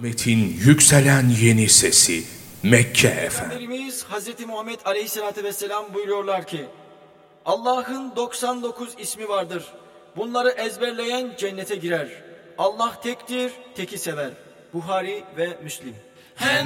Rahmetin yükselen yeni sesi Mekke efendim. Peygamberimiz Hz. Muhammed Aleyhisselatü Vesselam buyuruyorlar ki Allah'ın 99 ismi vardır. Bunları ezberleyen cennete girer. Allah tektir, teki sever. Buhari ve Müslim.